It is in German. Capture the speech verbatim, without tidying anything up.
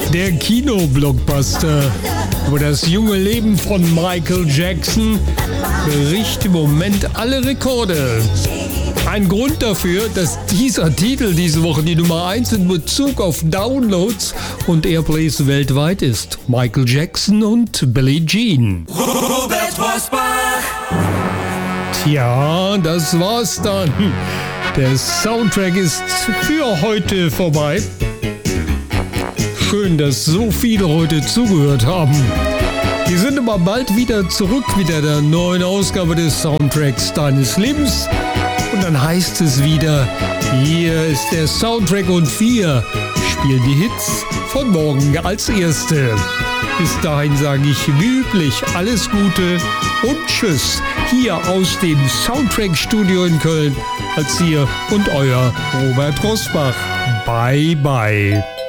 Der Kino-Blockbuster über das junge Leben von Michael Jackson bricht im Moment alle Rekorde. Ein Grund dafür, dass dieser Titel diese Woche die Nummer eins in Bezug auf Downloads und Airplays weltweit ist. Michael Jackson und Billie Jean. Robert Rosbach. Tja, das war's dann. Der Soundtrack ist für heute vorbei. Schön, dass so viele heute zugehört haben. Wir sind aber bald wieder zurück mit der neuen Ausgabe des Soundtracks deines Lebens. Und dann heißt es wieder, hier ist der Soundtrack und wir spielen die Hits von morgen als erste. Bis dahin sage ich wie üblich alles Gute und Tschüss hier aus dem Soundtrack-Studio in Köln als ihr und euer Robert Rosbach. Bye bye.